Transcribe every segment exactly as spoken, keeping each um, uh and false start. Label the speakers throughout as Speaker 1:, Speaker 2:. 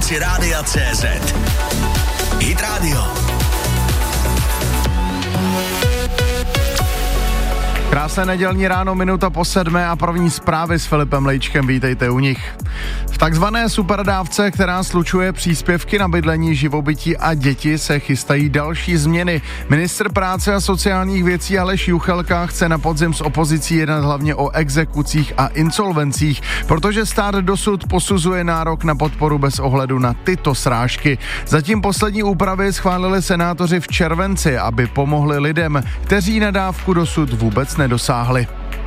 Speaker 1: aplikaci Rádia C Z. Hit Radio.
Speaker 2: Krásné nedělní ráno, minuta po sedmé a první zprávy s Filipem Lejčkem, vítejte u nich. V takzvané superdávce, která slučuje příspěvky na bydlení, živobytí a děti, se chystají další změny. Ministr práce a sociálních věcí Aleš Juchelka chce na podzim s opozicí jednat hlavně o exekucích a insolvencích, protože stát dosud posuzuje nárok na podporu bez ohledu na tyto srážky. Zatím poslední úpravy schválili senátoři v červenci, aby pomohli lidem, kteří na dávku dosud vůbec nedosáhli.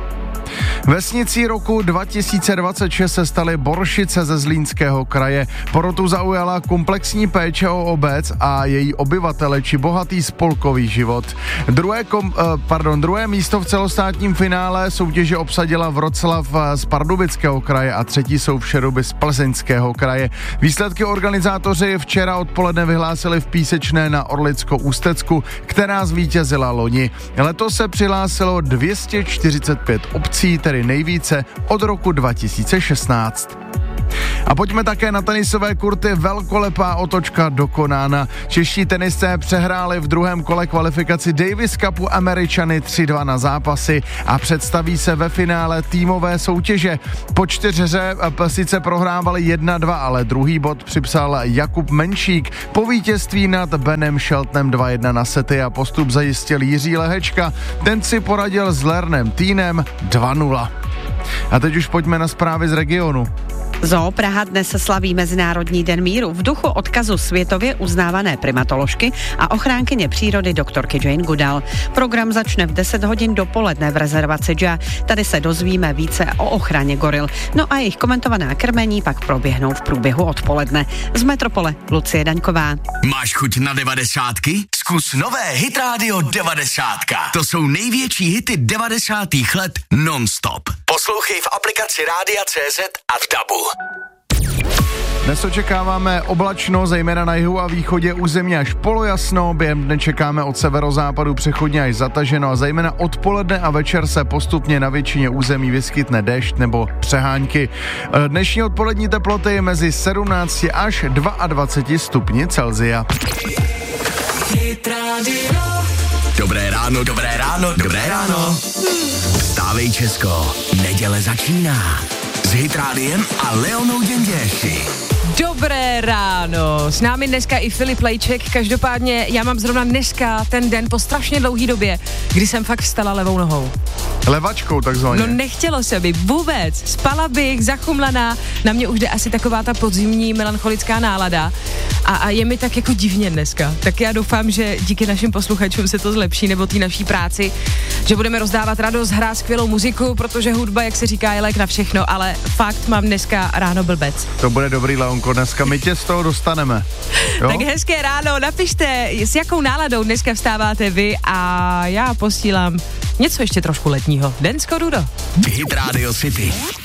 Speaker 2: Vesnicí roku dva tisíce dvacet šest se staly Boršice ze Zlínského kraje. Porotu zaujala komplexní péče o obec a její obyvatele či bohatý spolkový život. Druhé, kom, pardon, druhé místo v celostátním finále soutěže obsadila Wroclav z Pardubického kraje a třetí jsou Všeruby z Plzeňského kraje. Výsledky organizátoři včera odpoledne vyhlásili v Písečné na Orlicko-Ústecku, která zvítězila loni. Letos se přihlásilo dvě stě čtyřicet pět obcí, tedy nejvíce od roku dva tisíce šestnáct. A pojďme také na tenisové kurty, velkolepá otočka dokonána. Čeští tenisté přehráli v druhém kole kvalifikaci Davis Cupu Američany tři dva na zápasy a představí se ve finále týmové soutěže. Po čtyřhře sice prohrávali jedna dva, ale druhý bod připsal Jakub Menšík. Po vítězství nad Benem Sheltonem dva jedna na sety a postup zajistil Jiří Lehečka. Ten si poradil s Lernem Týnem dva nula. A teď už pojďme na zprávy z regionu.
Speaker 3: Zoo Praha dnes slaví Mezinárodní den míru v duchu odkazu světově uznávané primatoložky a ochránkyně přírody doktorky Jane Goodall. Program začne v deset hodin dopoledne v rezervaci Dža. Tady se dozvíme více o ochraně goril. No a jejich komentovaná krmení pak proběhnou v průběhu odpoledne. Z Metropole Lucie Daňková.
Speaker 1: Máš chuť na devadesátky? Zkus nové Hit Radio devadesátka. To jsou největší hity devadesátých let non-stop. Poslouchej v aplikaci Rádia C Z a v dabu.
Speaker 2: Dnes očekáváme oblačno, zejména na jihu a východě území až polojasno, během dne čekáme od severozápadu přechodně až zataženo a zejména odpoledne a večer se postupně na většině území vyskytne déšť nebo přehánky. Dnešní odpolední teploty je mezi sedmnáct až dvacet dva stupni Celsia.
Speaker 1: Dobré ráno, dobré ráno, dobré ráno. Vstávej Česko, neděle začíná. S Hit Rádiem a Leonou Děnděši.
Speaker 4: Dobré ráno, s námi dneska i Filip Lejček, každopádně já mám zrovna dneska ten den po strašně dlouhý době, kdy jsem fakt vstala levou nohou.
Speaker 2: Levačkou takzvaně.
Speaker 4: No nechtělo se mi vůbec, spala bych, zachumlaná, na mě už jde asi taková ta podzimní melancholická nálada a, a je mi tak jako divně dneska, tak já doufám, že díky našim posluchačům se to zlepší nebo té naší práci, že budeme rozdávat radost, hrát skvělou muziku, protože hudba, jak se říká, je lék na všechno, ale fakt mám dneska ráno blbec.
Speaker 2: To bude dobrý, Leonko, dneska my tě z toho dostaneme. Jo?
Speaker 4: Tak hezké ráno, napište, s jakou náladou dneska vstáváte vy a já posílám něco ještě trošku letního. Densko, Rudo.
Speaker 1: Hit Radio City.